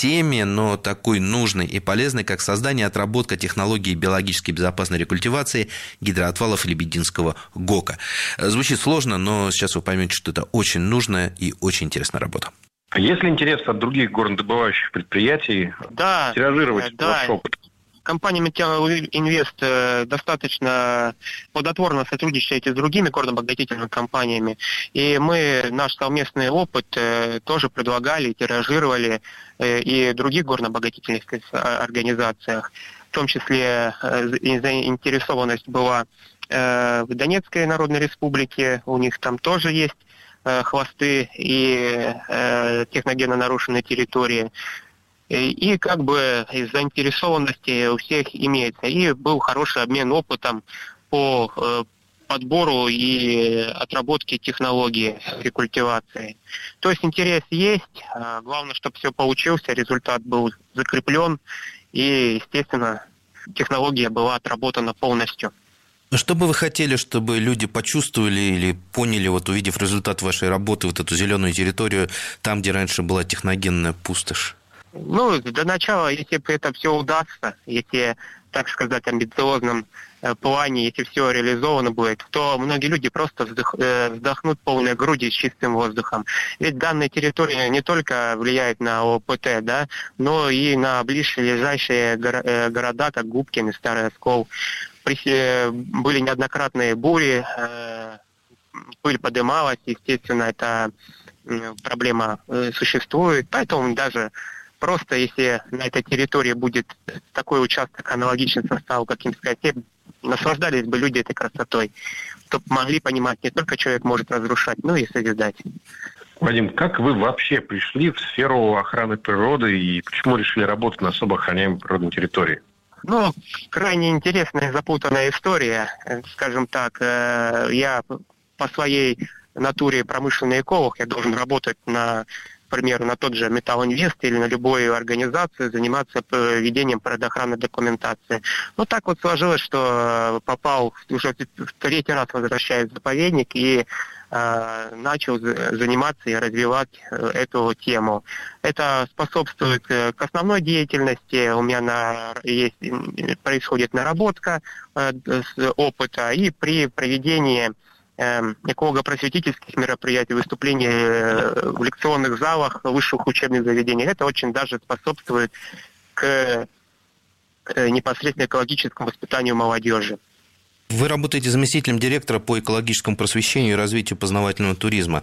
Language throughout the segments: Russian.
теме, но такой нужной и полезной, как создание и отработка технологий биологически безопасной рекультивации гидроотвалов Лебединского ГОКа. Звучит сложно, но сейчас вы поймете, что это очень нужная и очень интересная работа. Есть ли интерес от других горнодобывающих предприятий тиражировать ваш опыт? Компания «Металлинвест» достаточно плодотворно сотрудничает с другими горнообогатительными компаниями. И мы наш совместный опыт тоже предлагали, тиражировали и в других горнообогатительных организациях. В том числе заинтересованность была в Донецкой Народной Республике. У них там тоже есть хвосты и техногенно нарушенные территории. И как бы из заинтересованности у всех имеется. И был хороший обмен опытом по подбору и отработке технологии рекультивации. То есть интерес есть, главное, чтобы все получилось, результат был закреплен, и, естественно, технология была отработана полностью. Что бы вы хотели, чтобы люди почувствовали или поняли, вот увидев результат вашей работы, вот эту зеленую территорию, там, где раньше была техногенная пустошь? Ну, до начала, если это все удастся, если, так сказать, амбициозном плане, если все реализовано будет, то многие люди просто вздохнут полной грудью с чистым воздухом. Ведь данная территория не только влияет на ОПТ, да, но и на ближайшие города, как Губкин и Старый Оскол. Были неоднократные бури, пыль подымалась, естественно, эта проблема существует, поэтому даже просто если на этой территории будет такой участок аналогичный составу, как Кимская степь, наслаждались бы люди этой красотой, чтобы могли понимать, не только человек может разрушать, но и созидать. Вадим, как вы вообще пришли в сферу охраны природы и почему решили работать на особо охраняемой природной территории? Ну, крайне интересная, запутанная история. Скажем так, я по своей натуре промышленный эколог, я должен работать к примеру, на тот же «Металлинвест» или на любую организацию, заниматься ведением природоохранной документации. Но так вот сложилось, что попал, уже в третий раз возвращаюсь в заповедник и начал заниматься и развивать эту тему. Это способствует к основной деятельности. У меня происходит наработка опыта, и при проведении эколого-просветительских мероприятий, выступлений в лекционных залах высших учебных заведений. Это очень даже способствует к непосредственно экологическому воспитанию молодежи. Вы работаете заместителем директора по экологическому просвещению и развитию познавательного туризма.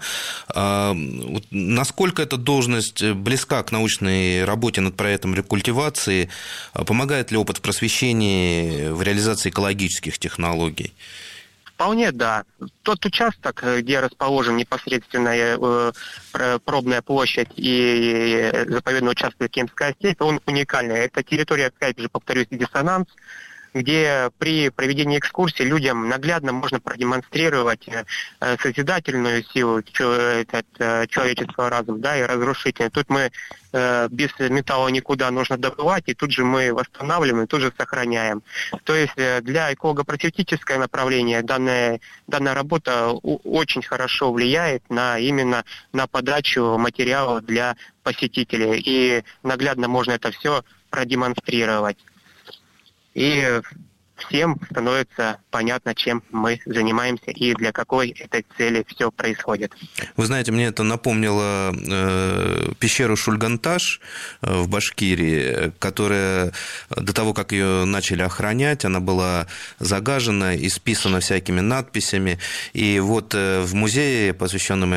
Насколько эта должность близка к научной работе над проектом рекультивации? Помогает ли опыт в просвещении в реализации экологических технологий? Вполне да. Тот участок, где расположен непосредственно пробная площадь и заповедный участок Кемская степь, он уникальный. Это территория, опять же, повторюсь, диссонанс, где при проведении экскурсии людям наглядно можно продемонстрировать созидательную силу человеческого разума, да, и разрушительную. Тут мы без металла никуда нужно добывать, и тут же мы восстанавливаем, и тут же сохраняем. То есть для эколого-просветительского направления данная работа очень хорошо влияет именно на подачу материалов для посетителей, и наглядно можно это все продемонстрировать. И всем становится понятно, чем мы занимаемся и для какой этой цели все происходит. Вы знаете, мне это напомнило пещеру Шульганташ в Башкирии, которая до того, как ее начали охранять, она была загажена, исписана всякими надписями. И вот в музее, посвященном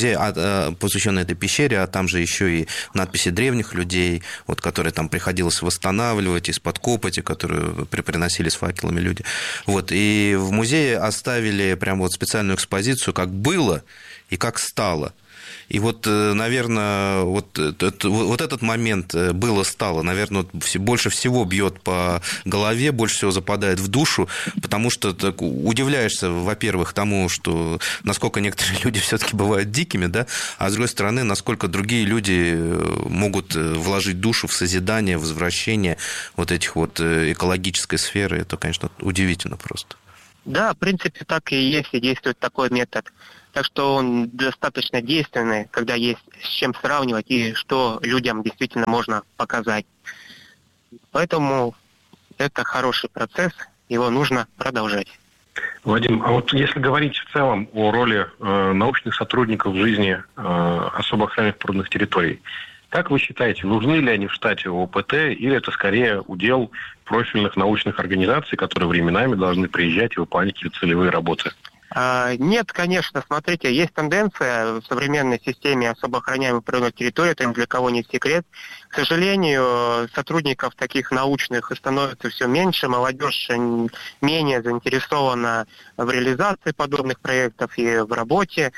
этой пещере, а там же еще и надписи древних людей, вот, которые там приходилось восстанавливать из-под копоти, которые приносили с факелами люди. Вот, и в музее оставили прям вот специальную экспозицию, как было и как стало. И вот, наверное, вот этот момент было-стало, наверное, больше всего бьет по голове, больше всего западает в душу, потому что так удивляешься, во-первых, тому, что насколько некоторые люди все-таки бывают дикими, да, а с другой стороны, насколько другие люди могут вложить душу в созидание, в возвращение вот этих вот экологической сферы. Это, конечно, удивительно просто. Да, в принципе, так и есть, и действует такой метод. Так что он достаточно действенный, когда есть с чем сравнивать и что людям действительно можно показать. Поэтому это хороший процесс, его нужно продолжать. Вадим, а вот если говорить в целом о роли научных сотрудников в жизни особо охраняемых природных территорий, как вы считаете, нужны ли они в штате ОПТ, или это скорее удел профильных научных организаций, которые временами должны приезжать и выполнять какие-то целевые работы? Нет, конечно, смотрите, есть тенденция в современной системе особо охраняемых природных территорий, это ни для кого не секрет. К сожалению, сотрудников таких научных становится все меньше, молодежь менее заинтересована в реализации подобных проектов и в работе,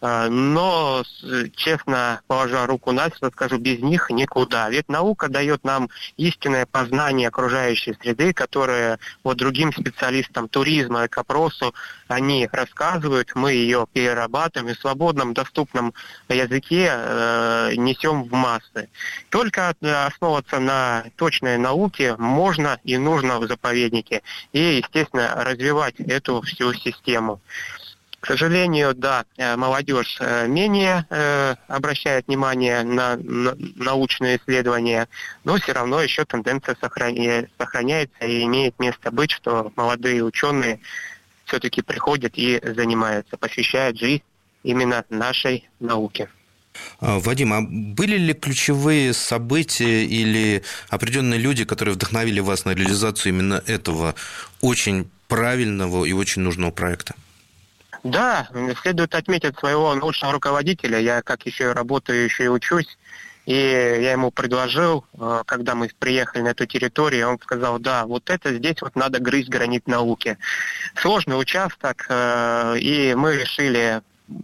но, честно, положа руку на сердце, скажу, без них никуда. Ведь наука дает нам истинное познание окружающей среды, которое вот другим специалистам туризма, экопросу, они рассказывают, мы ее перерабатываем и в свободном, доступном языке несем в массы. Только основываться на точной науке можно и нужно в заповеднике. И, естественно, развивать эту всю систему. К сожалению, да, молодежь менее обращает внимание на научные исследования, но все равно еще тенденция сохраняется и имеет место быть, что молодые ученые все-таки приходят и занимаются, посвящают жизнь именно нашей науке. Вадим, а были ли ключевые события или определенные люди, которые вдохновили вас на реализацию именно этого очень правильного и очень нужного проекта? Да, следует отметить своего научного руководителя. Я как еще и работаю, еще и учусь. И я ему предложил, когда мы приехали на эту территорию, он сказал, да, вот это здесь вот надо грызть гранит науки. Сложный участок, и мы решили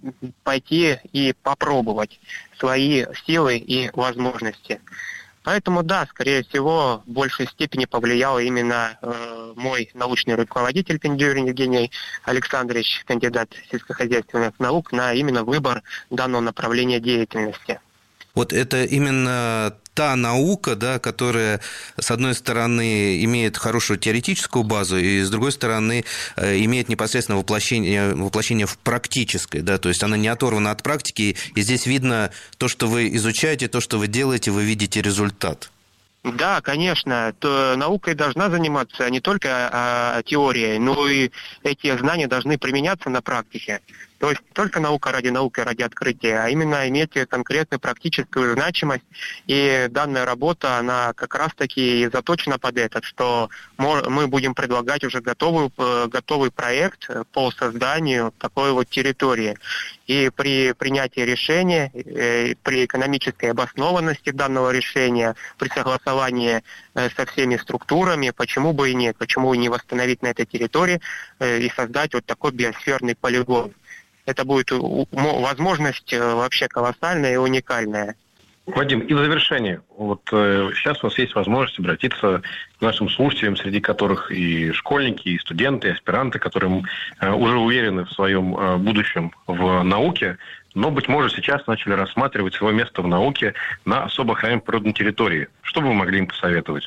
пойти и попробовать свои силы и возможности. Поэтому, да, скорее всего, в большей степени повлиял именно мой научный руководитель Пендюрин Евгений Александрович, кандидат сельскохозяйственных наук, на именно выбор данного направления деятельности. Вот это именно та наука, да, которая, с одной стороны, имеет хорошую теоретическую базу, и, с другой стороны, имеет непосредственно воплощение в практической, да, то есть она не оторвана от практики, и здесь видно то, что вы изучаете, то, что вы делаете, вы видите результат. Да, конечно, наукой должна заниматься не только теорией, но и эти знания должны применяться на практике. То есть не только наука ради открытия, а именно иметь конкретную практическую значимость. И данная работа, она как раз-таки и заточена под это, что мы будем предлагать уже готовый проект по созданию такой вот территории. И при принятии решения, при экономической обоснованности данного решения, при согласовании со всеми структурами, почему бы и нет, почему не восстановить на этой территории и создать вот такой биосферный полигон. Это будет возможность вообще колоссальная и уникальная. Вадим, и в завершение. Вот сейчас у нас есть возможность обратиться к нашим слушателям, среди которых и школьники, и студенты, и аспиранты, которые уже уверены в своем будущем в науке, но, быть может, сейчас начали рассматривать свое место в науке на особо охраняемой природной территории. Что бы вы могли им посоветовать?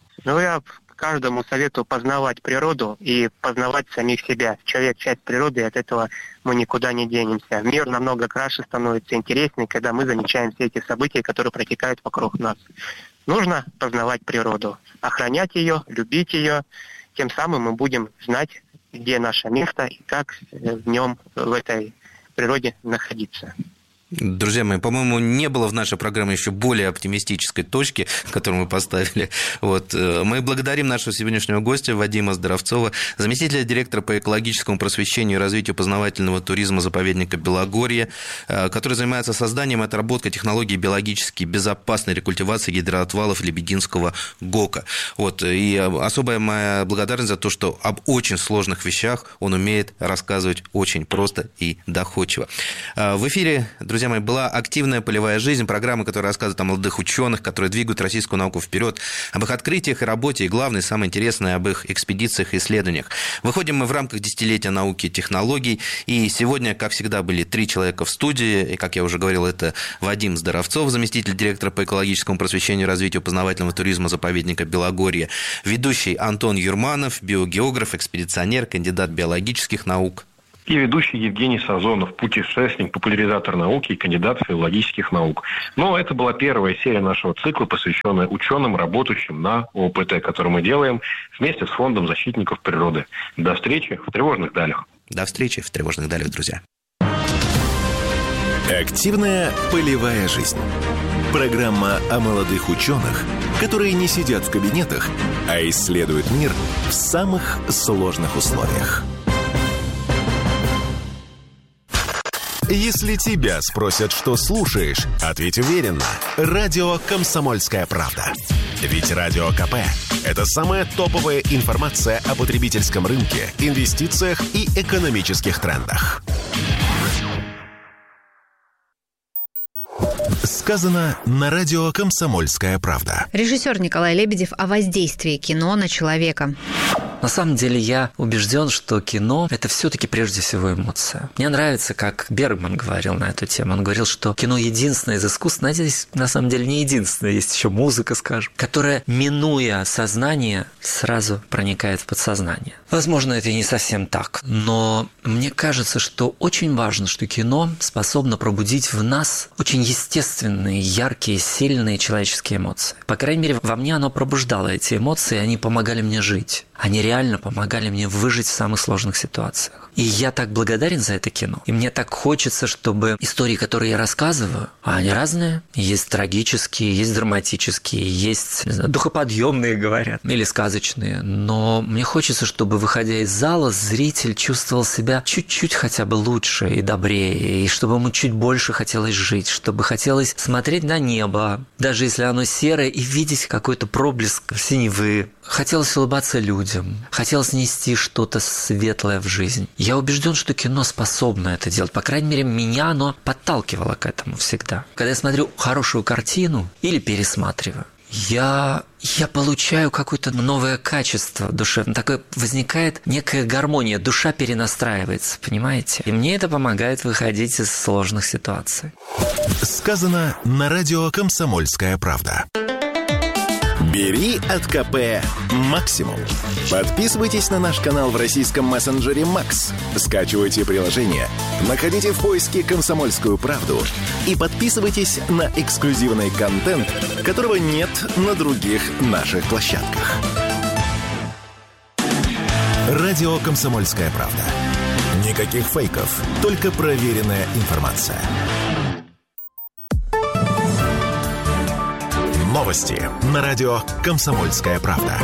Я каждому советую познавать природу и познавать самих себя. Человек – часть природы, и от этого мы никуда не денемся. Мир намного краше становится, интереснее, когда мы замечаем все эти события, которые протекают вокруг нас. Нужно познавать природу, охранять ее, любить ее. Тем самым мы будем знать, где наше место и как в нем, в этой природе находиться. Друзья мои, по-моему, не было в нашей программе еще более оптимистической точки, которую мы поставили. Вот. Мы благодарим нашего сегодняшнего гостя Вадима Здоровцова, заместителя директора по экологическому просвещению и развитию познавательного туризма заповедника Белогорье, который занимается созданием и отработкой технологий биологически безопасной рекультивации гидроотвалов Лебединского ГОКа. Вот. И особая моя благодарность за то, что об очень сложных вещах он умеет рассказывать очень просто и доходчиво. В эфире, друзья мои, была активная полевая жизнь, программа, которая рассказывает о молодых ученых, которые двигают российскую науку вперед, об их открытиях и работе, и главное, самое интересное, об их экспедициях и исследованиях. Выходим мы в рамках десятилетия науки и технологий, и сегодня, как всегда, были 3 человека в студии, и, как я уже говорил, это Вадим Здоровцов, заместитель директора по экологическому просвещению и развитию познавательного туризма заповедника Белогорье, ведущий Антон Юрманов, биогеограф, экспедиционер, кандидат биологических наук. и ведущий Евгений Сазонов, путешественник, популяризатор науки и кандидат филологических наук. Но это была первая серия нашего цикла, посвященная ученым, работающим на ОПТ, который мы делаем вместе с Фондом защитников природы. До встречи в тревожных далях. До встречи в тревожных далях, друзья. Активная полевая жизнь. Программа о молодых ученых, которые не сидят в кабинетах, а исследуют мир в самых сложных условиях. Если тебя спросят, что слушаешь, ответь уверенно. Радио «Комсомольская правда». Ведь Радио КП – это самая топовая информация о потребительском рынке, инвестициях и экономических трендах. Сказано на радио «Комсомольская правда». Режиссер Николай Лебедев о воздействии кино на человека. На самом деле я убежден, что кино – это все-таки прежде всего эмоция. Мне нравится, как Бергман говорил на эту тему. Он говорил, что кино единственное из искусств, но здесь на самом деле не единственное, есть еще музыка, скажем, которая, минуя сознание, сразу проникает в подсознание. Возможно, это и не совсем так, но мне кажется, что очень важно, что кино способно пробудить в нас очень естественные, яркие, сильные человеческие эмоции. По крайней мере, во мне оно пробуждало эти эмоции, и они помогали мне жить. Они реально помогали мне выжить в самых сложных ситуациях. И я так благодарен за это кино. И мне так хочется, чтобы истории, которые я рассказываю, они разные. Есть трагические, есть драматические, есть, не знаю, духоподъемные, говорят, или сказочные. Но мне хочется, чтобы, выходя из зала, зритель чувствовал себя чуть-чуть хотя бы лучше и добрее, и чтобы ему чуть больше хотелось жить, чтобы хотелось смотреть на небо, даже если оно серое, и видеть какой-то проблеск синевы. Хотелось улыбаться людям, хотелось нести что-то светлое в жизнь. Я убежден, что кино способно это делать. По крайней мере, меня оно подталкивало к этому всегда. Когда я смотрю хорошую картину или пересматриваю, я получаю какое-то новое качество душевное. Такое возникает некая гармония, душа перенастраивается, понимаете? И мне это помогает выходить из сложных ситуаций. Сказано на радио «Комсомольская правда». Бери от КП максимум. Подписывайтесь на наш канал в российском мессенджере Макс. Скачивайте приложение, находите в поиске «Комсомольскую правду» и подписывайтесь на эксклюзивный контент, которого нет на других наших площадках. Радио «Комсомольская правда». Никаких фейков, только проверенная информация. Новости на радио «Комсомольская правда».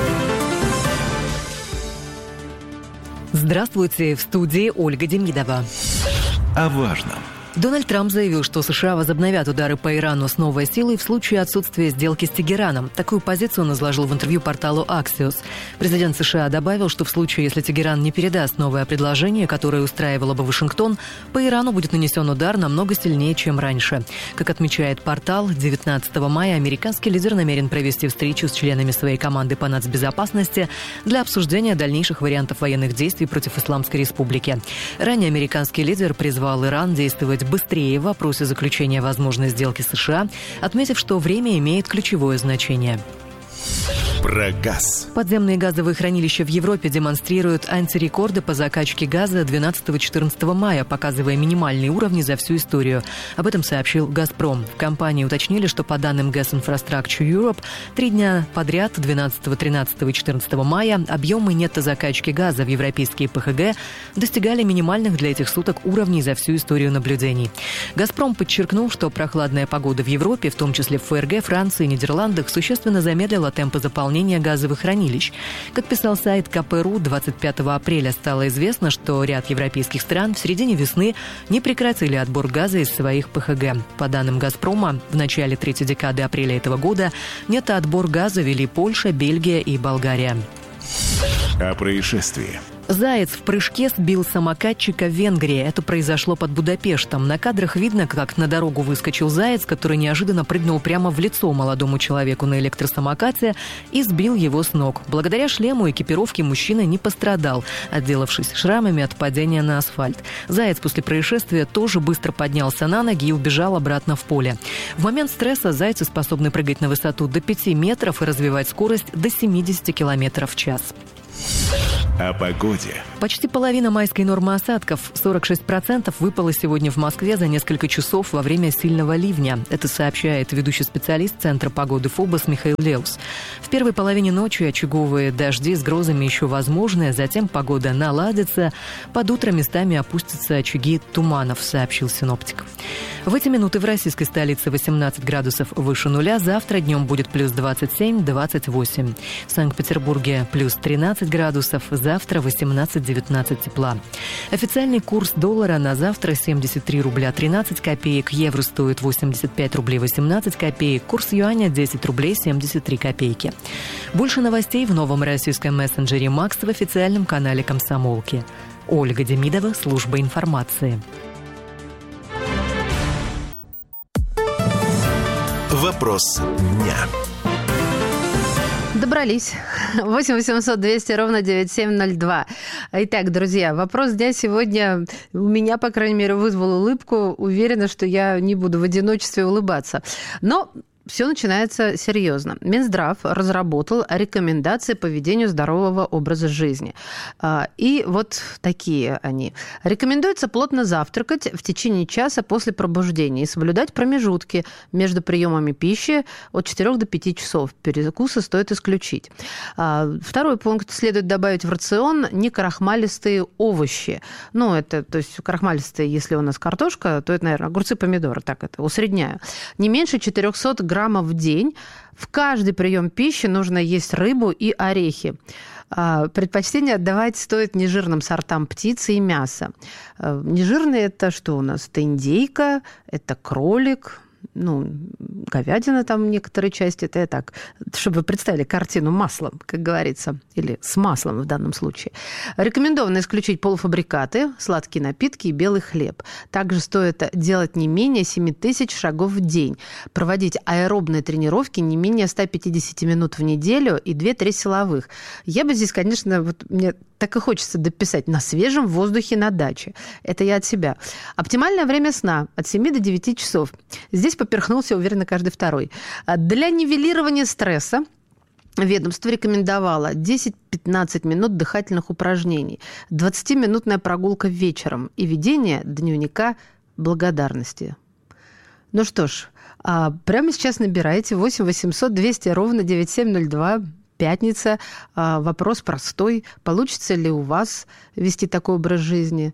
Здравствуйте, в студии Ольга Демидова. О важном. Дональд Трамп заявил, что США возобновят удары по Ирану с новой силой в случае отсутствия сделки с Тегераном. Такую позицию он изложил в интервью порталу Axios. Президент США добавил, что в случае, если Тегеран не передаст новое предложение, которое устраивало бы Вашингтон, по Ирану будет нанесен удар намного сильнее, чем раньше. Как отмечает портал, 19 мая американский лидер намерен провести встречу с членами своей команды по нацбезопасности для обсуждения дальнейших вариантов военных действий против Исламской Республики. Ранее американский лидер призвал Иран действовать быстрее в вопросе заключения возможной сделки с США, отметив, что время имеет ключевое значение. Про газ. Подземные газовые хранилища в Европе демонстрируют антирекорды по закачке газа 12-14 мая, показывая минимальные уровни за всю историю. Об этом сообщил «Газпром». В компании уточнили, что по данным Gas Infrastructure Europe, 3 дня подряд, 12, 13 и 14 мая, объемы нетто-закачки газа в европейские ПХГ достигали минимальных для этих суток уровней за всю историю наблюдений. «Газпром» подчеркнул, что прохладная погода в Европе, в том числе в ФРГ, Франции и Нидерландах, существенно замедлила темпы заполнения газовых хранилищ. Как писал сайт КП.ру, 25 апреля стало известно, что ряд европейских стран в середине весны не прекратили отбор газа из своих ПХГ. По данным «Газпрома», в начале третьей декады апреля этого года отбор газа вели Польша, Бельгия и Болгария. О происшествии. Заяц в прыжке сбил самокатчика в Венгрии. Это произошло под Будапештом. На кадрах видно, как на дорогу выскочил заяц, который неожиданно прыгнул прямо в лицо молодому человеку на электросамокате и сбил его с ног. Благодаря шлему и экипировке мужчина не пострадал, отделавшись шрамами от падения на асфальт. Заяц после происшествия тоже быстро поднялся на ноги и убежал обратно в поле. В момент стресса зайцы способны прыгать на высоту до 5 метров и развивать скорость до 70 км в час. О погоде. Почти половина майской нормы осадков, 46%, выпало сегодня в Москве за несколько часов во время сильного ливня. Это сообщает ведущий специалист Центра погоды ФОБОС Михаил Леус. В первой половине ночи очаговые дожди с грозами еще возможны, затем погода наладится. Под утро местами опустятся очаги туманов, сообщил синоптик. В эти минуты в российской столице 18 градусов выше нуля. Завтра днем будет плюс 27-28. В Санкт-Петербурге плюс 13 градусов. Завтра 18-19 тепла. Официальный курс доллара на завтра 73 рубля 13 копеек. Евро стоит 85 рублей 18 копеек. Курс юаня 10 рублей 73 копейки. Больше новостей в новом российском мессенджере «Макс» в официальном канале «Комсомолки». Ольга Демидова, служба информации. Вопрос дня. Добрались. 8 800 200 ровно 9702. Итак, друзья, вопрос дня сегодня у меня, по крайней мере, вызвал улыбку. Уверена, что я не буду в одиночестве улыбаться. Но все начинается серьезно. Минздрав разработал рекомендации по ведению здорового образа жизни. И вот такие они. Рекомендуется плотно завтракать в течение часа после пробуждения и соблюдать промежутки между приемами пищи от 4 до 5 часов. Перекусы стоит исключить. Второй пункт. Следует добавить в рацион некрахмалистые овощи. Ну, это, то есть крахмалистые, если у нас картошка, то это, наверное, огурцы, помидоры. Так это усредняю. Не меньше 400 граммов в день. В каждый прием пищи нужно есть рыбу и орехи. Предпочтение отдавать стоит нежирным сортам птицы и мяса. Нежирные – это что у нас? Это индейка, это кролик, говядина там в некоторой части. Это я так, чтобы вы представили картину маслом, как говорится, или с маслом в данном случае. Рекомендовано исключить полуфабрикаты, сладкие напитки и белый хлеб. Также стоит делать не менее 7000 шагов в день, проводить аэробные тренировки не менее 150 минут в неделю и 2-3 силовых. Я бы здесь, конечно, мне так и хочется дописать на свежем воздухе на даче. Это я от себя. Оптимальное время сна от 7 до 9 часов. Здесь поперхнулся, уверенно, каждый второй. Для нивелирования стресса ведомство рекомендовало 10-15 минут дыхательных упражнений, 20-минутная прогулка вечером и ведение дневника благодарности. Ну что ж, прямо сейчас набирайте 8 800 200 ровно 9702. Пятница. Вопрос простой. Получится ли у вас вести такой образ жизни?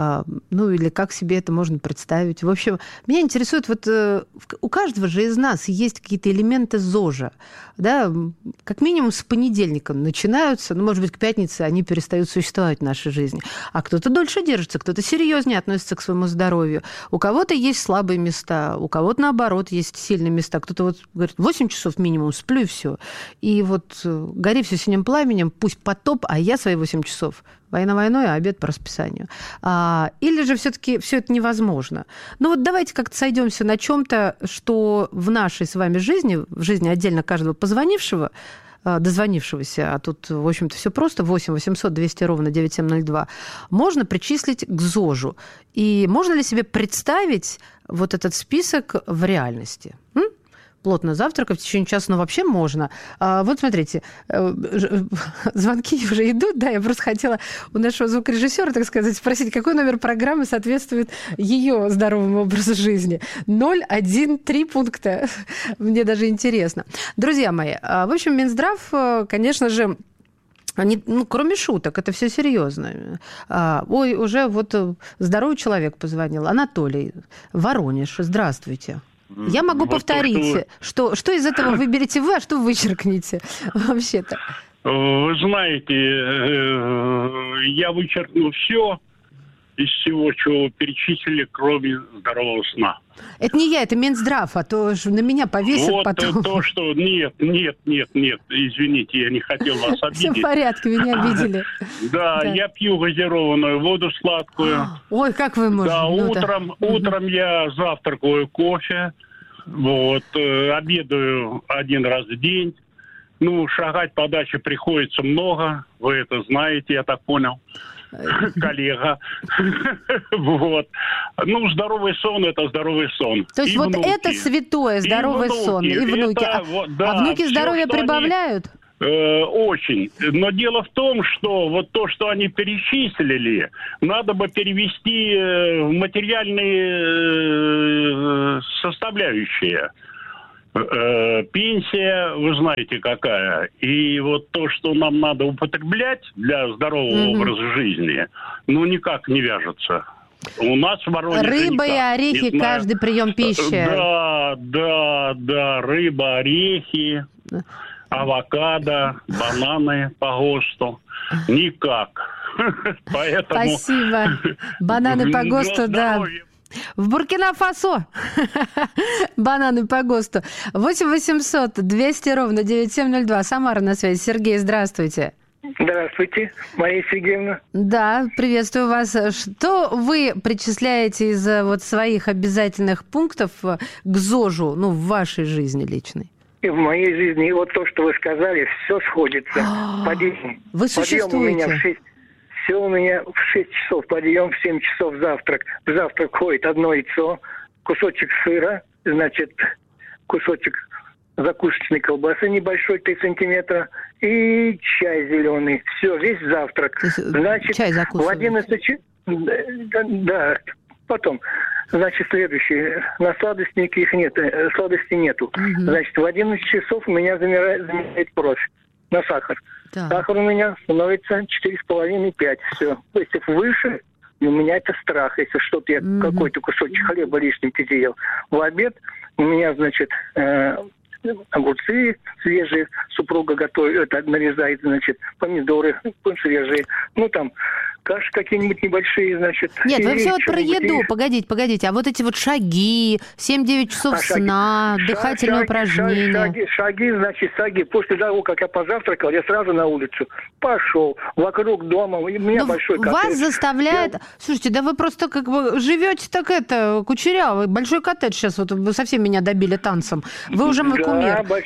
Или как себе это можно представить? В общем, меня интересует, у каждого же из нас есть какие-то элементы ЗОЖа. Да? Как минимум с понедельника начинаются, может быть, к пятнице они перестают существовать в нашей жизни. А кто-то дольше держится, кто-то серьезнее относится к своему здоровью. У кого-то есть слабые места, у кого-то, наоборот, есть сильные места. Кто-то говорит, 8 часов минимум сплю и все. И гори все синим пламенем, пусть потоп, а я свои 8 часов. Война войной, а обед по расписанию. Или же все-таки все это невозможно. Давайте как-то сойдемся на чем-то, что в нашей с вами жизни, в жизни отдельно каждого дозвонившегося, а тут, в общем-то, все просто, 8 800 200 ровно 9702, можно причислить к ЗОЖу. И можно ли себе представить вот этот список в реальности? Плотно завтракать в течение часа, вообще можно. Смотрите, звонки уже идут, да, я просто хотела у нашего звукорежиссера, так сказать, спросить, какой номер программы соответствует ее здоровому образу жизни. 013 пункта. Мне даже интересно. Друзья мои, в общем, Минздрав, конечно же, кроме шуток, это все серьезно. Уже здоровый человек позвонил. Анатолий, Воронеж, здравствуйте. Я могу повторить, что из этого выберете вы, а что вычеркнете вообще-то? Вы знаете, я вычеркну все из всего, что перечислили, кроме здорового сна. Это не я, это Минздрав, а то на меня повесят потом. То, что... Нет, извините, я не хотел вас обидеть. Все в порядке, меня обидели. Да, я пью газированную воду сладкую. Ой, как вы можете? Да, утром я завтракаю кофе, обедаю 1 раз в день. Шагать по даче приходится много, вы это знаете, я так понял. Коллега. Здоровый сон – это здоровый сон. То есть это святое, здоровый сон. И внуки. А внуки здоровье прибавляют? Очень. Но дело в том, что вот то, что они перечислили, надо бы перевести в материальные составляющие. Пенсия, вы знаете, какая. И вот то, что нам надо употреблять для здорового образа жизни, ну, никак не вяжется. У нас в Воронеже рыба никак. и орехи, каждый прием пищи. Да, рыба, орехи, авокадо, бананы по ГОСТу. Никак. Поэтому... Спасибо. Бананы по ГОСТу, да. В Буркина-Фасо бананы по ГОСТу. 8 800 200 ровно 9702. Самара на связи. Сергей, здравствуйте. Здравствуйте, Мария Сергеевна. Да, приветствую вас. Что вы причисляете из вот своих обязательных пунктов к ЗОЖу, ну, в вашей жизни личной? И в моей жизни, и вот то, что вы сказали, все сходится. Подъем. Вы существуете? Все у меня в 6 часов подъем, в 7 часов завтрак. В завтрак входит одно яйцо, кусочек сыра, значит, кусочек закусочной колбасы небольшой, 3 сантиметра, и чай зеленый. Все, весь завтрак. Значит, чай в 11 часов... Да, потом. Значит, следующее. На сладости никаких нет, сладостей нету. Значит, в 11 часов у меня замирает кровь на сахар. Да. Сахар у меня становится 4,5-5. Все. Если выше, у меня это страх. Если что-то я какой-то кусочек хлеба лишним переел. В обед у меня, значит, огурцы свежие, супруга готовит, нарезает, значит, помидоры свежие. Ну, там, каши какие-нибудь небольшие, значит. Нет, вы все вот про еду, погодите. А вот эти вот шаги, 7-9 часов сна, дыхательные упражнения. Шаги. После того, как я позавтракал, я сразу на улицу пошел, вокруг дома, у меня большой коттедж. Вас заставляет... Слушайте, да вы просто как бы живете так кучеряво. Большой коттедж сейчас, вот вы совсем меня добили танцем. Вы уже мой кумир.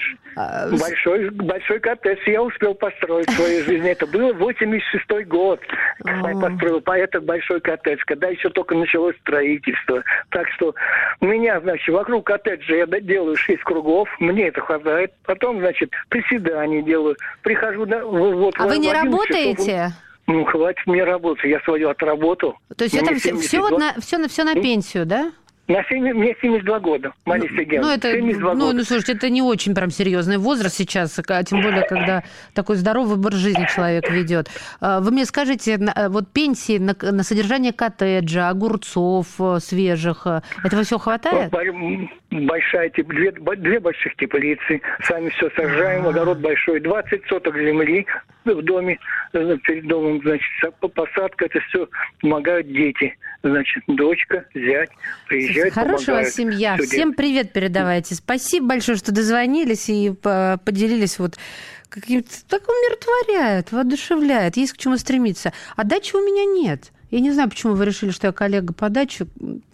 Большой коттедж я успел построить в своей жизни. Это было 86-й год. Я построил этот большой коттедж, когда еще только началось строительство. Так что у меня, значит, вокруг коттеджа я делаю 6 кругов, мне это хватает. Потом, значит, приседания делаю. Прихожу... А вы не работаете? Ну, хватит мне работать, я свое отработал. То есть это все на пенсию, да? Мне 72 года, Мария Сергеевна. Слушайте, это не очень прям серьезный возраст сейчас, а тем более, когда такой здоровый образ жизни человек ведет. Вы мне скажите, вот пенсии на содержание коттеджа, огурцов свежих, этого всего хватает? Большая, две больших теплицы, сами все сажаем, огород большой, 20 соток земли в доме, перед домом, значит, посадка, это все помогают дети, значит, дочка, зять, приезжают, хорошая у вас семья, всем привет передавайте, спасибо большое, что дозвонились и поделились вот каким-то, так умиротворяет, воодушевляет, есть к чему стремиться, а дачи у меня нет, я не знаю, почему вы решили, что я коллега по даче,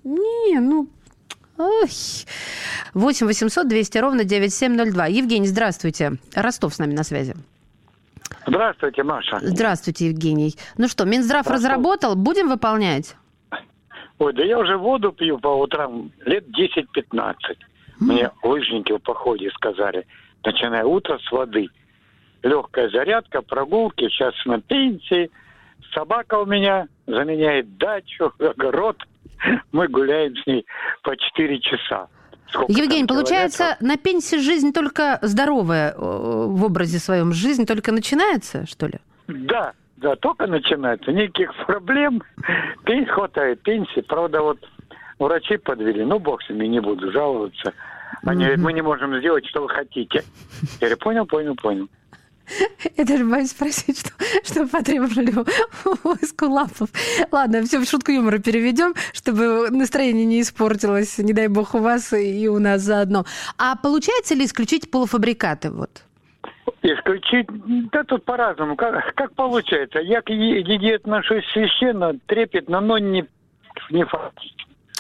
8 800 200 ровно 9702. Евгений, здравствуйте. Ростов с нами на связи. Здравствуйте, Маша. Здравствуйте, Евгений. Ну что, Минздрав разработал, будем выполнять? Ой, да я уже воду пью по утрам лет 10-15. Мне лыжники в походе сказали, начиная утро с воды. Легкая зарядка, прогулки, сейчас на пенсии. Собака у меня заменяет дачу, огород. Мы гуляем с ней по 4 часа. Евгений, получается, на пенсии жизнь только здоровая в образе своем? Жизнь только начинается, что ли? Да, только начинается. Никаких проблем. Хватает пенсии. Правда, вот врачи подвели. Ну, бог с ними, не буду жаловаться. Они говорят, мы не можем сделать, что вы хотите. Я говорю, понял. Я даже боюсь спросить, что потребовали у эскулапов. Ладно, все в шутку юмора переведем, чтобы настроение не испортилось, не дай бог, у вас и у нас заодно. А получается ли исключить полуфабрикаты? Вот? Исключить? Да тут по-разному. Как получается? Я к еде отношусь священно, трепетно, но не фактически.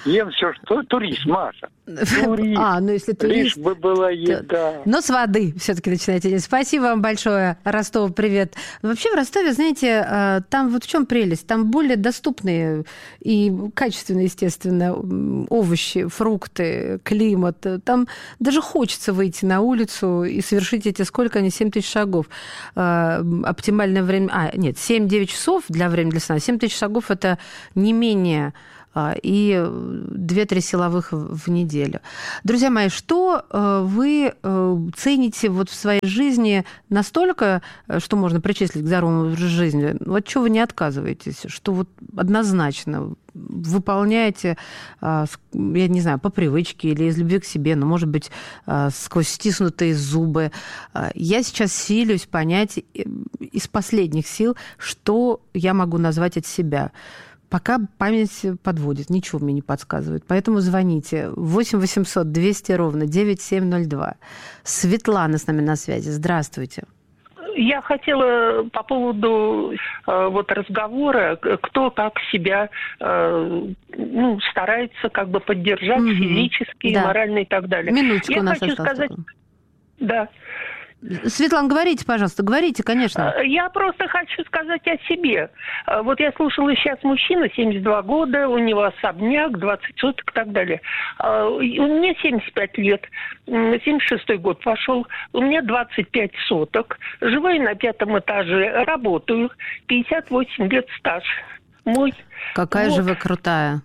ем все, что турист, Маша. Турист. Ну если турист... Лишь бы была еда. Но с воды все-таки начинаете есть. Спасибо вам большое, Ростов, привет. Вообще в Ростове, знаете, там вот в чем прелесть? Там более доступные и качественные, естественно, овощи, фрукты, климат. Там даже хочется выйти на улицу и совершить эти, сколько они, 7 тысяч шагов. Оптимальное время... 7-9 часов для времени для сна. 7 тысяч шагов – это не менее... и 2-3 силовых в неделю. Друзья мои, что вы цените вот в своей жизни настолько, что можно причислить к здоровому образу жизни? Вот чего вы не отказываетесь? Что вот однозначно выполняете, я не знаю, по привычке или из любви к себе, но, может быть, сквозь стиснутые зубы. Я сейчас силюсь понять из последних сил, что я могу назвать от себя. Пока память подводит, ничего мне не подсказывает. Поэтому звоните 8 800 200 ровно 9702. Светлана с нами на связи. Здравствуйте. Я хотела по поводу вот разговора, кто как себя старается как бы поддержать физически, морально и так далее. Минуточку я у нас хочу сказать, да. Светлана, говорите, пожалуйста, говорите, конечно. Я просто хочу сказать о себе. Вот я слушала сейчас мужчина, 72 года, у него особняк, 20 соток и так далее. Мне 75 лет, 76-й год пошел, у меня 25 соток, живу я на 5-м этаже, работаю, 58 лет стаж мой. Какая же вы крутая.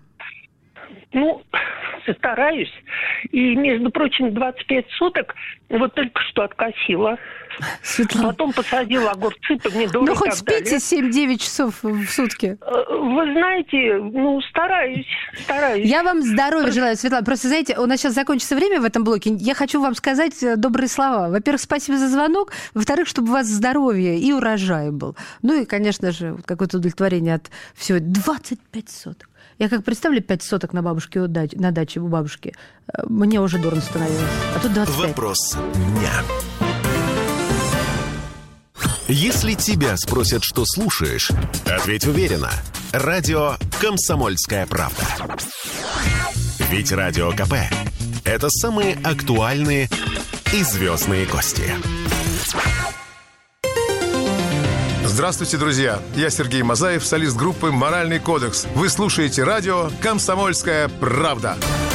Стараюсь. И, между прочим, 25 соток вот только что откосила. Светлана. Потом посадила огурцы, помидоры и хоть так далее. спите 7-9 часов в сутки. Вы знаете, стараюсь. Я вам здоровья желаю, Светлана. Просто, знаете, у нас сейчас закончится время в этом блоке. Я хочу вам сказать добрые слова. Во-первых, спасибо за звонок. Во-вторых, чтобы у вас здоровье и урожай был. И, конечно же, какое-то удовлетворение от всего. 25 соток. Я как представлю 5 соток на даче у бабушки, мне уже дурно становилось. А тут 25. Вопрос дня. Если тебя спросят, что слушаешь, ответь уверенно. Радио «Комсомольская правда». Ведь Радио КП – это самые актуальные и звездные гости. Здравствуйте, друзья! Я Сергей Мазаев, солист группы «Моральный кодекс». Вы слушаете радио «Комсомольская правда».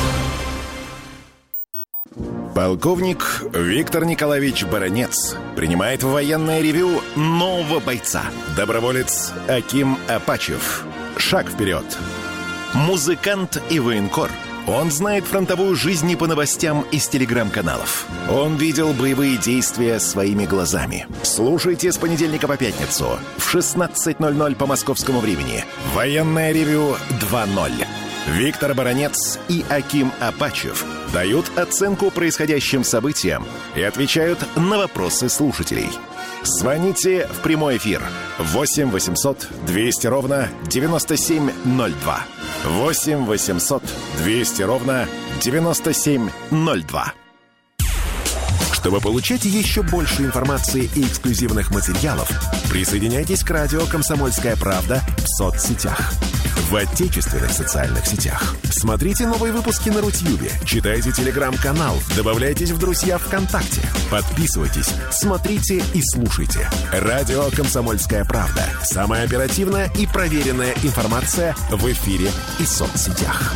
Полковник Виктор Николаевич Баранец принимает в военное ревю нового бойца. Доброволец Аким Апачев. Шаг вперед. Музыкант и военкор. Он знает фронтовую жизнь не по новостям из телеграм-каналов. Он видел боевые действия своими глазами. Слушайте с понедельника по пятницу в 16:00 по московскому времени. Военное ревю 2.0. Виктор Баранец и Аким Апачев дают оценку происходящим событиям и отвечают на вопросы слушателей. Звоните в прямой эфир 8 800 200 ровно 9702. 8 800 200 ровно 9702. Чтобы получать еще больше информации и эксклюзивных материалов, присоединяйтесь к радио «Комсомольская правда» в соцсетях. В отечественных социальных сетях. Смотрите новые выпуски на Рутьюбе, читайте телеграм-канал, добавляйтесь в друзья ВКонтакте, подписывайтесь, смотрите и слушайте. Радио «Комсомольская правда». Самая оперативная и проверенная информация в эфире и соцсетях.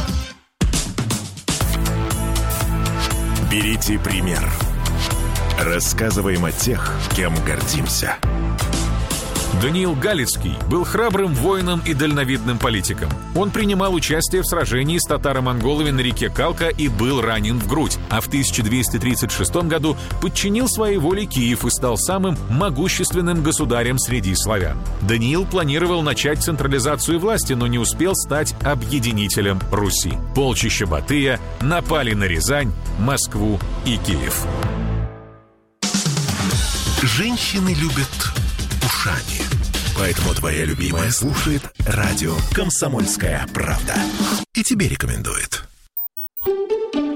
Берите пример. Рассказываем о тех, кем гордимся. Даниил Галицкий был храбрым воином и дальновидным политиком. Он принимал участие в сражении с татаро-монголами на реке Калка и был ранен в грудь, а в 1236 году подчинил своей воле Киев и стал самым могущественным государем среди славян. Даниил планировал начать централизацию власти, но не успел стать объединителем Руси. Полчища Батыя напали на Рязань, Москву и Киев. Женщины любят ушами. Поэтому твоя любимая слушает радио «Комсомольская правда». И тебе рекомендует.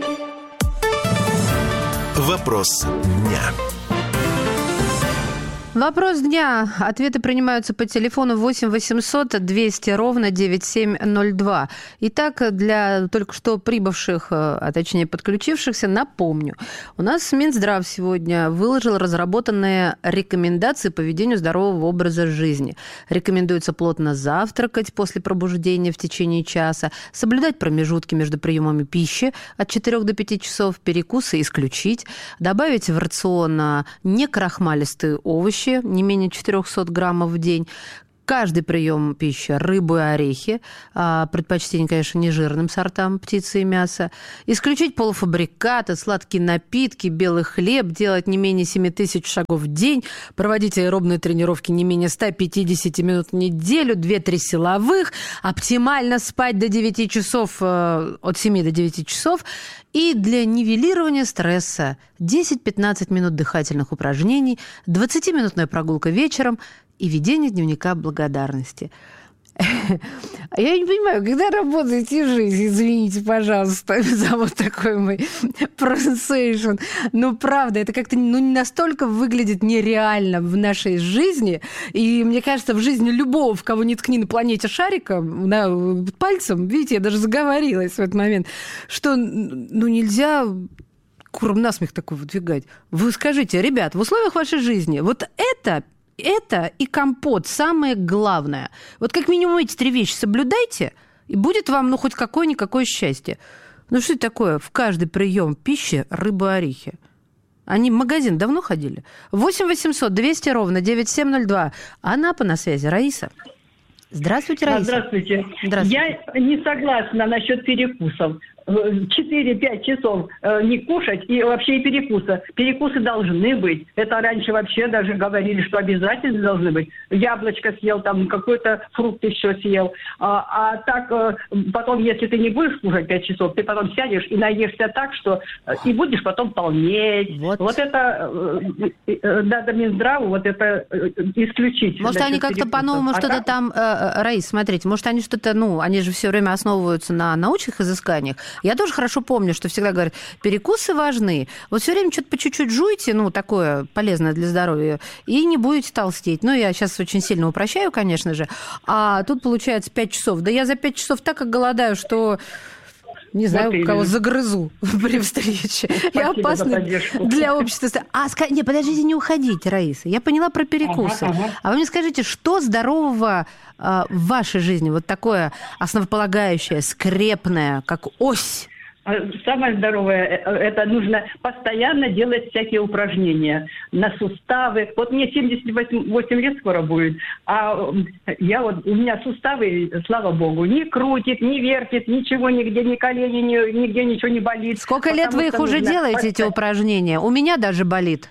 Вопрос дня. Вопрос дня. Ответы принимаются по телефону 8 800 200 ровно 9702. Итак, для только что прибывших, а точнее подключившихся, напомню. У нас Минздрав сегодня выложил разработанные рекомендации по ведению здорового образа жизни. Рекомендуется плотно завтракать после пробуждения в течение часа, соблюдать промежутки между приемами пищи от 4 до 5 часов, перекусы исключить, добавить в рацион некрахмалистые овощи, не менее 400 граммов в день, каждый прием пищи, рыбу и орехи, предпочтение, конечно, нежирным сортам птицы и мяса, исключить полуфабрикаты, сладкие напитки, белый хлеб, делать не менее 7000 шагов в день, проводить аэробные тренировки не менее 150 минут в неделю, 2-3 силовых, оптимально спать до 9 часов, от 7 до 9 часов, и для нивелирования стресса 10-15 минут дыхательных упражнений, 20-минутная прогулка вечером и ведение дневника благодарности. Я не понимаю, когда работаете жизнь, извините, пожалуйста, за вот такой мой pronunciation. Ну, правда, это как-то не настолько выглядит нереально в нашей жизни. И мне кажется, в жизни любого, в кого не ткни на планете шариком, пальцем, видите, я даже заговорилась в этот момент, что нельзя курам насмех такой выдвигать. Вы скажите, ребят, в условиях вашей жизни вот это и компот самое главное. Вот как минимум эти 3 вещи соблюдайте, и будет вам, хоть какое-никакое счастье. Что это такое? В каждый прием пищи рыба, орехи. Они в магазин давно ходили? 8 800 200 ровно 9702. Анапа на связи. Раиса. Здравствуйте, Раиса. Здравствуйте. Я не согласна насчет перекусов. 4-5 часов не кушать и вообще и перекуса. Перекусы должны быть. Это раньше вообще даже говорили, что обязательно должны быть. Яблочко съел, там какой-то фрукт еще съел. А так потом, если ты не будешь кушать 5 часов, ты потом сядешь и наешься так, что и будешь потом полнеть. Вот это надо Минздраву вот это исключить. Может, они как-то по-новому что-то там... Раис, смотрите, может, они что-то... они же все время основываются на научных изысканиях. Я тоже хорошо помню, что всегда говорят, перекусы важны. Вот все время что-то по чуть-чуть жуйте, такое полезное для здоровья, и не будете толстеть. Я сейчас очень сильно упрощаю, конечно же. А тут получается 5 часов. Да я за 5 часов так голодаю, что... Не знаю, кого загрызу при встрече. И опасно для общества. Подождите, не уходите, Раиса. Я поняла про перекусы. А вы мне скажите, что здорового в вашей жизни? Вот такое основополагающее, скрепное, как ось? Самое здоровое, это нужно постоянно делать всякие упражнения на суставы. Вот мне 78 лет скоро будет, а у меня суставы, слава богу, не крутит, не вертит, ничего нигде, ни колени, нигде ничего не болит. Сколько лет вы их уже делаете, эти упражнения? У меня даже болит.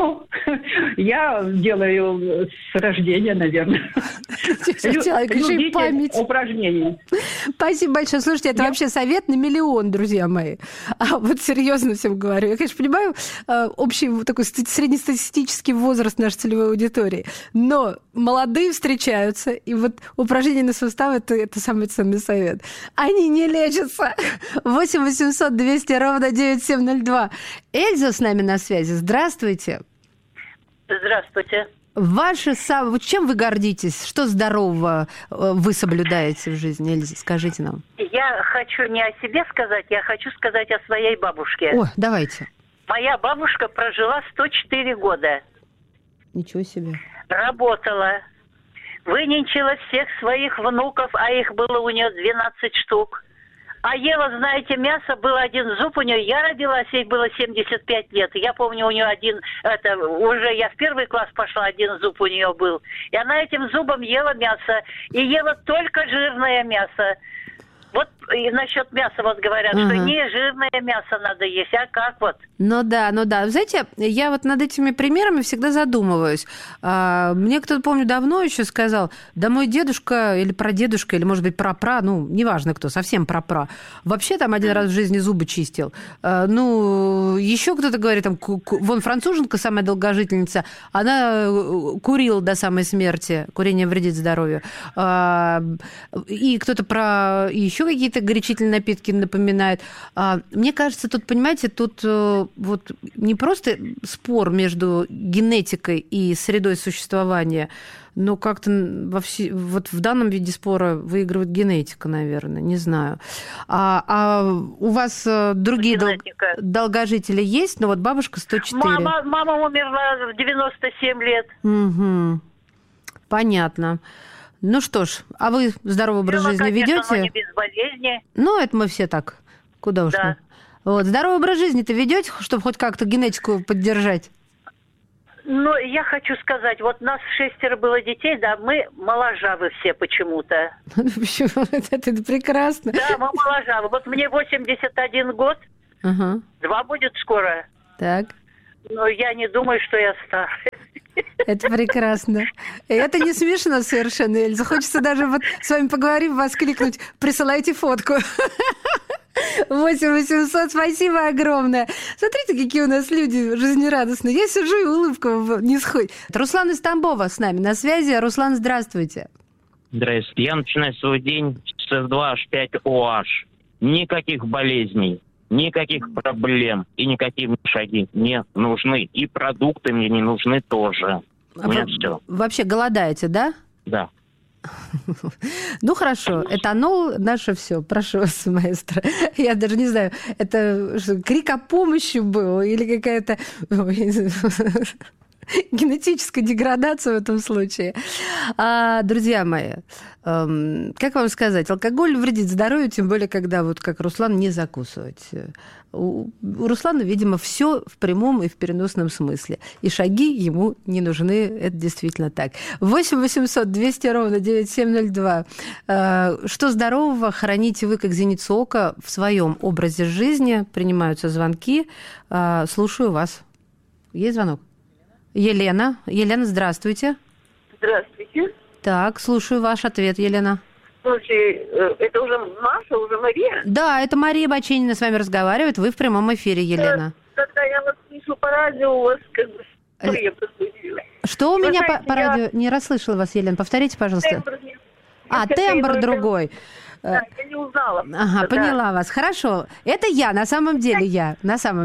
Я делаю с рождения, наверное. Человек, еще и память. Упражнений. Спасибо большое. Слушайте, это вообще совет на миллион, друзья мои. А вот серьезно всем говорю. Я, конечно, понимаю общий такой среднестатистический возраст нашей целевой аудитории, но молодые встречаются, и вот упражнения на суставы – это самый ценный совет. Они не лечатся. 8 800 200 ровно 9702. Эльза с нами на связи. Здравствуйте. Здравствуйте. Чем вы гордитесь? Что здорового вы соблюдаете в жизни, Эльза? Скажите нам. Я хочу не о себе сказать, я хочу сказать о своей бабушке. О, давайте. Моя бабушка прожила 104 года. Ничего себе. Работала, выненчила всех своих внуков, а их было у нее 12 штук. А ела, знаете, мясо, был один зуб у нее. Я родилась, ей было 75 лет. Я помню, у нее уже я в 1 класс пошла, один зуб у нее был. И она этим зубом ела мясо. И ела только жирное мясо. Вот и насчет мяса вот говорят, что не жирное мясо надо есть, а как вот? Ну да. Знаете, я вот над этими примерами всегда задумываюсь. Мне кто-то, помню, давно еще сказал, да мой дедушка или прадедушка, или, может быть, прапра, неважно кто, совсем прапра, вообще там один раз в жизни зубы чистил. Еще кто-то говорит, вон француженка, самая долгожительница, она курила до самой смерти, курение вредит здоровью. И кто-то еще еще какие-то горячительные напитки напоминают. Мне кажется, тут, понимаете, тут вот не просто спор между генетикой и средой существования, но как-то вот в данном виде спора выигрывает генетика, наверное, не знаю. А у вас другие долгожители есть? Ну вот бабушка 104. Мама умерла в 97 лет. Угу. Понятно. Ну что ж, а вы здоровый образ жизни ведете? Но не без болезни. Ну, это мы все так. Куда уж мы. Вот. Здоровый образ жизни-то ведете, чтобы хоть как-то генетику поддержать? Ну, я хочу сказать, вот нас 6 было детей, да, мы моложавы все почему-то. Почему? Это прекрасно. Да, мы моложавы. Вот мне 81 год, 2 будет скоро. Так. Но я не думаю, что я старая. Это прекрасно. Это не смешно совершенно, Эльза. Хочется даже вот с вами поговорив, воскликнуть: присылайте фотку. 8-800, спасибо огромное. Смотрите, какие у нас люди жизнерадостные. Я сижу, и улыбка не сходит. Руслан из Тамбова с нами на связи. Руслан, здравствуйте. Здравствуйте. Я начинаю свой день с С2H5OH. Никаких болезней, никаких проблем и никакие шаги не нужны. И продукты мне не нужны тоже. У меня все. Вообще голодаете, да? Да. Ну, хорошо. Этанол — наше все. Прошу вас, маэстро. Я даже не знаю, это крик о помощи был или какая-то генетическая деградация в этом случае. Друзья мои, как вам сказать, алкоголь вредит здоровью, тем более, когда, вот как Руслан, не закусывать. У Руслана, видимо, все в прямом и в переносном смысле. И шаги ему не нужны, это действительно так. 8-800-200-97-02. Что здорового храните вы, как зеницу ока, в своем образе жизни? Принимаются звонки. Слушаю вас. Есть звонок? Елена. Елена, здравствуйте. Здравствуйте. Так, слушаю ваш ответ, Елена. Слушай, это уже Маша, уже Мария? Да, это Мария Баченина с вами разговаривает. Вы в прямом эфире, Елена. Когда я вас слышу по радио, у вас как бы... Что у меня по радио? Не расслышала вас, Елена. Повторите, пожалуйста. Тембр другой. Да, я не узнала. Ага, поняла вас. Хорошо. Это я, на самом деле я. Да, ну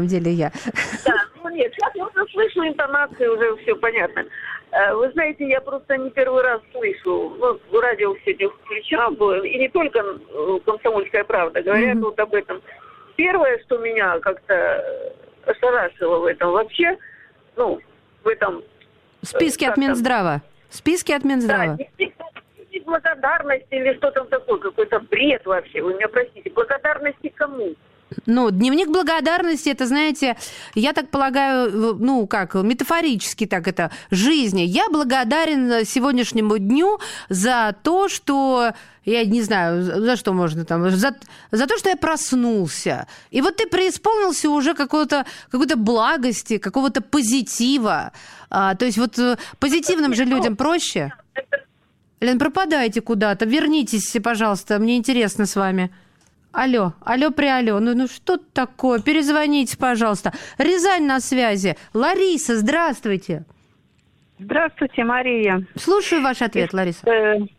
нет, сейчас я уже слышу интонацию, уже все понятно. Вы знаете, я просто не первый раз слышу, радио сегодня включала, и не только «Комсомольская правда» говорят вот об этом. Первое, что меня как-то ошарашило в этом вообще, в этом... Списке от Минздрава. Да, благодарность или что там такое, какой-то бред вообще. Вы меня простите, благодарности кому? Дневник благодарности, это, знаете, я так полагаю, метафорически так это, жизни. Я благодарен сегодняшнему дню за то, что, я не знаю, за что можно там, за то, что я проснулся. И вот ты преисполнился уже какой-то благости, какого-то позитива. То есть вот позитивным же людям проще. Лен, пропадайте куда-то, вернитесь, пожалуйста, мне интересно с вами. Алло, ну что такое? Перезвоните, пожалуйста. Рязань на связи. Лариса, здравствуйте. Здравствуйте, Мария. Слушаю ваш ответ, Лариса.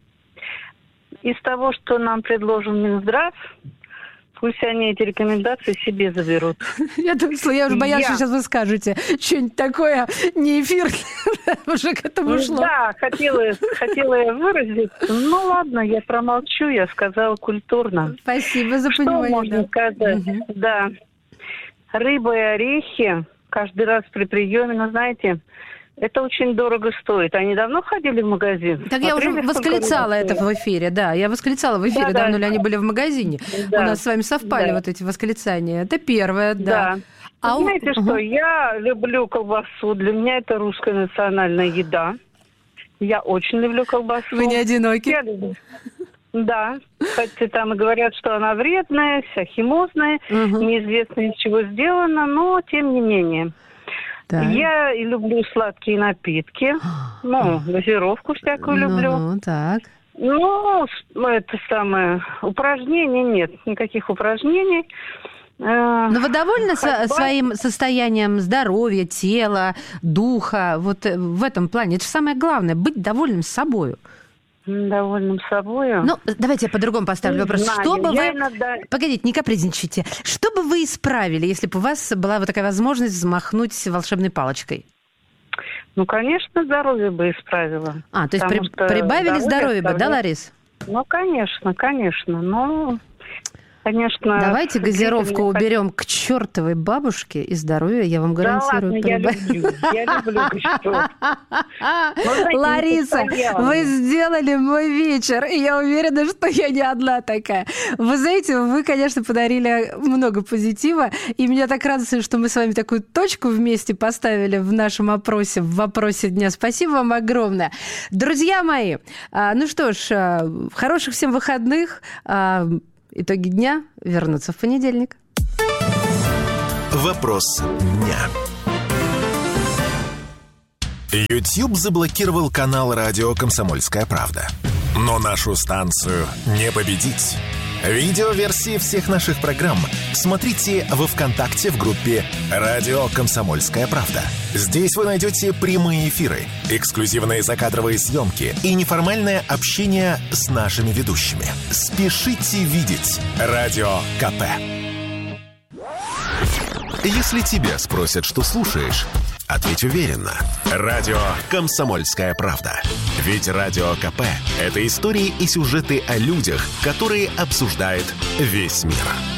Из того, что нам предложил Минздрав, пусть они эти рекомендации себе заберут. Я уже боялась, что сейчас вы скажете что-нибудь такое не эфирное, уже к этому шло. Да, хотела я выразить. Ну ладно, я промолчу, я сказала культурно. Спасибо за понимание. Что можно сказать? Да. Рыба и орехи каждый раз при приеме, знаете, это очень дорого стоит. Они давно ходили в магазин? Так я уже восклицала это в эфире, да. Я восклицала в эфире, давно ли они были в магазине. У нас с вами совпали вот эти восклицания. Это первое, да. Знаете что, я люблю колбасу. Для меня это русская национальная еда. Я очень люблю колбасу. Вы не одиноки? Я люблю. Да. Кстати, там и говорят, что она вредная, вся химозная, неизвестно из чего сделана, но тем не менее. Да. Я и люблю сладкие напитки, газировку всякую люблю. Так. Это самое, упражнений нет, никаких упражнений. Но вы довольны своим состоянием здоровья, тела, духа, вот в этом плане? Это же самое главное, быть довольным собой. Довольным собой. Ну, давайте я по-другому поставлю вопрос. Знаю. Что бы вы... иногда... Погодите, не капризничайте. Что бы вы исправили, если бы у вас была вот такая возможность взмахнуть волшебной палочкой? Ну, конечно, здоровье бы исправила. То есть прибавили здоровье бы, да, Ларис? Ну, конечно. Но... Конечно, давайте газировку уберем к чертовой бабушке, и здоровье, я вам гарантирую. Да ладно, я люблю газировку. Лариса, вы сделали мой вечер, и я уверена, что я не одна такая. Вы знаете, вы, конечно, подарили много позитива, и меня так радует, что мы с вами такую точку вместе поставили в нашем опросе, в вопросе дня. Спасибо вам огромное. Друзья мои, ну что ж, хороших всем выходных. Итоги дня вернутся в понедельник. Вопрос дня. YouTube заблокировал канал радио «Комсомольская правда». Но нашу станцию не победить. Видеоверсии всех наших программ смотрите во ВКонтакте в группе «Радио Комсомольская правда». Здесь вы найдете прямые эфиры, эксклюзивные закадровые съемки и неформальное общение с нашими ведущими. Спешите видеть Радио КП. Если тебя спросят, что слушаешь, ответь уверенно. Радио «Комсомольская правда». Ведь Радио КП – это истории и сюжеты о людях, которые обсуждает весь мир.